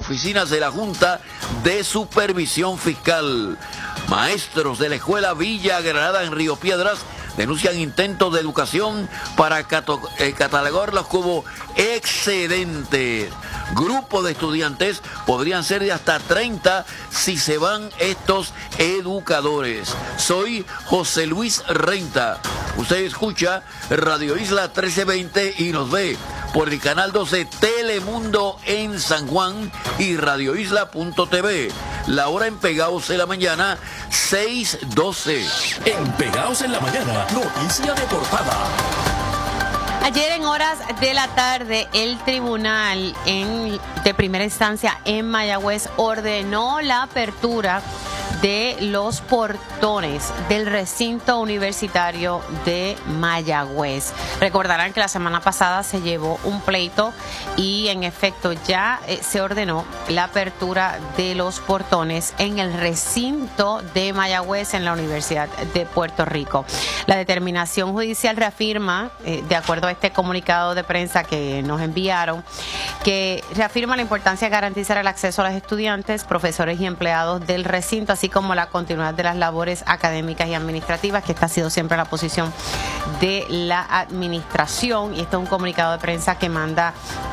oficinas de la Junta de Supervisión Fiscal. Maestros de la Escuela Villa Granada en Río Piedras denuncian intentos de educación para catalogarlos como excedentes. Grupos de estudiantes podrían ser de hasta 30 si se van estos educadores. Soy José Luis Renta. Usted escucha Radio Isla 1320 y nos ve por el canal 12 Telemundo en San Juan y radioisla.tv. La hora en Pegaos en la mañana, 6:12. En Pegaos en la mañana, noticia de portada. Ayer en horas de la tarde, el tribunal de primera instancia en Mayagüez ordenó la apertura de los portones del recinto universitario de Mayagüez. Recordarán que la semana pasada se llevó un pleito y en efecto ya se ordenó la apertura de los portones en el recinto de Mayagüez en la Universidad de Puerto Rico. La determinación judicial reafirma, de acuerdo a este comunicado de prensa que nos enviaron, que reafirma la importancia de garantizar el acceso a los estudiantes, profesores y empleados del recinto, así como la continuidad de las labores académicas y administrativas, que esta ha sido siempre la posición de la administración. Y esto es un comunicado de prensa que manda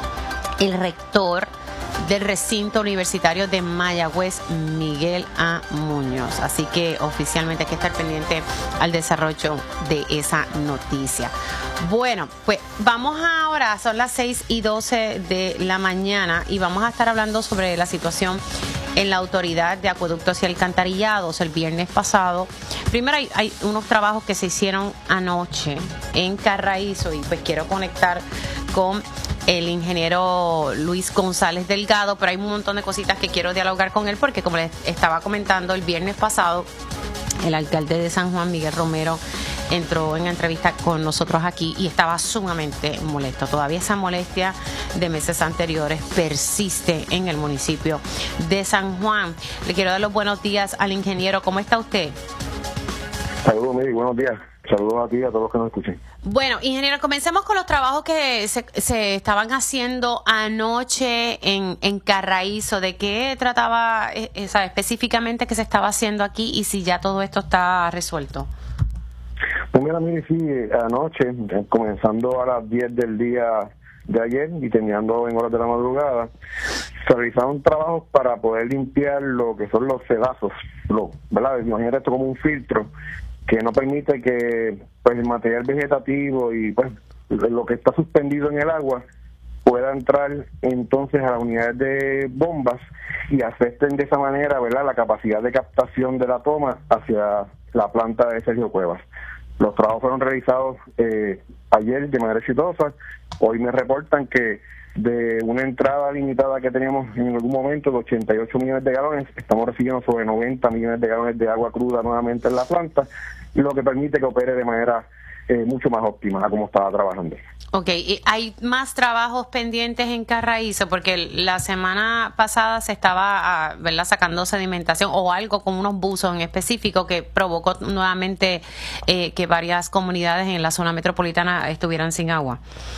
el rector del recinto universitario de Mayagüez, Miguel A. Muñoz. Así que oficialmente hay que estar pendiente al desarrollo de esa noticia. Bueno, pues vamos ahora, son las 6:12 de la mañana y vamos a estar hablando sobre la situación en la Autoridad de Acueductos y Alcantarillados. El viernes pasado, primero hay unos trabajos que se hicieron anoche en Carraízo y pues quiero conectar con el ingeniero Luis González Delgado, pero hay un montón de cositas que quiero dialogar con él porque, como les estaba comentando, el viernes pasado el alcalde de San Juan, Miguel Romero, entró en entrevista con nosotros aquí y estaba sumamente molesto. Todavía esa molestia de meses anteriores persiste en el municipio de San Juan. Le quiero dar los buenos días al ingeniero. ¿Cómo está usted? Saludos, Miri, buenos días. Saludos a ti y a todos los que nos escuchen. Bueno, ingeniero, comencemos con los trabajos que se estaban haciendo anoche en Carraízo. ¿De qué trataba específicamente que se estaba haciendo aquí y si ya todo esto está resuelto? Pues mira, Miri, sí, anoche, comenzando a las 10 del día de ayer y terminando en horas de la madrugada, se realizaron trabajos para poder limpiar lo que son los sedazos, ¿verdad? Imagínate esto como un filtro que no permite que pues el material vegetativo y pues lo que está suspendido en el agua pueda entrar entonces a las unidades de bombas y afecten de esa manera, ¿verdad?, la capacidad de captación de la toma hacia la planta de Sergio Cuevas. Los trabajos fueron realizados ayer de manera exitosa. Hoy me reportan que de una entrada limitada que teníamos en algún momento de 88 millones de galones, estamos recibiendo sobre 90 millones de galones de agua cruda nuevamente en la planta, lo que permite que opere de manera mucho más óptima a como estaba trabajando. Ok, ¿y hay más trabajos pendientes en Carraízo? Porque la semana pasada se estaba, ¿verdad?, sacando sedimentación o algo con unos buzos en específico que provocó nuevamente que varias comunidades en la zona metropolitana estuvieran sin agua.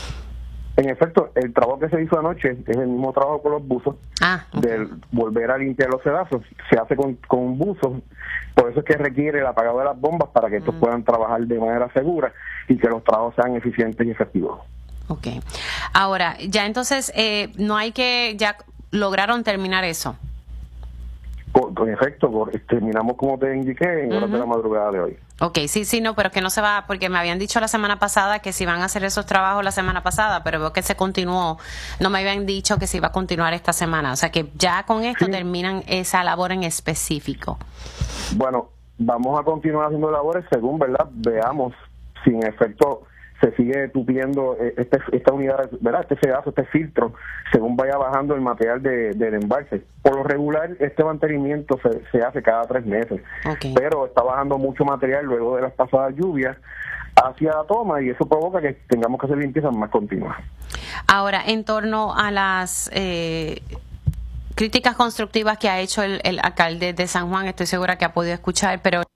En efecto, el trabajo que se hizo anoche es el mismo trabajo con los buzos, de volver a limpiar los sedazos. Se hace con buzos, por eso es que requiere el apagado de las bombas para que estos puedan trabajar de manera segura y que los trabajos sean eficientes y efectivos. Ok. Ahora, ya entonces, no hay que, ya lograron terminar eso. En efecto, terminamos como te indiqué en horas de la madrugada de hoy. Ok, sí, no, pero que no se va, porque me habían dicho la semana pasada que se iban a hacer esos trabajos la semana pasada, pero veo que se continuó. No me habían dicho que se iba a continuar esta semana, o sea que ya con esto terminan esa labor en específico. Bueno, vamos a continuar haciendo labores según, ¿verdad?, veamos si en efecto se sigue tupiendo esta unidad, ¿verdad?, este sedazo, este filtro, según vaya bajando el material del embalse. Por lo regular, este mantenimiento se hace cada 3 meses, pero está bajando mucho material luego de las pasadas lluvias hacia la toma y eso provoca que tengamos que hacer limpiezas más continuas. Ahora, en torno a las críticas constructivas que ha hecho el alcalde de San Juan, estoy segura que ha podido escuchar, pero